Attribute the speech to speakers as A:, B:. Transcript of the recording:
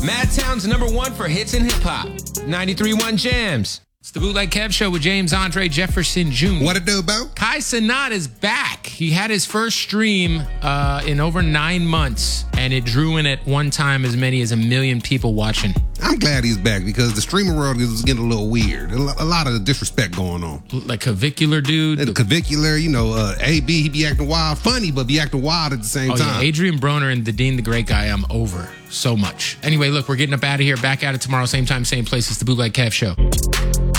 A: Madtown's #1 for hits and hip hop. 93.1 Jams. It's the Bootleg Kev Show with James Andre Jefferson Jr.
B: What it do, Bo?
A: Kai Cenat is back. He had his first stream in over 9 months, and it drew in at one time as many as 1 million people watching.
B: I'm glad he's back because the streaming world is getting a little weird. A lot of disrespect going on.
A: Like Clavicular dude.
B: The Clavicular, AB, he be acting wild, funny, but be acting wild at the same time.
A: Yeah, Adrian Broner and the Dean the Great Guy, I'm over so much. Anyway, look, we're getting up out of here. Back at it tomorrow, same time, same place. It's the Bootleg Kev Show.